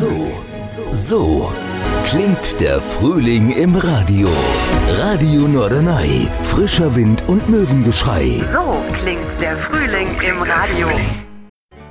So klingt der Frühling im Radio. Radio Norderney. Frischer Wind und Möwengeschrei. So klingt der Frühling im Radio.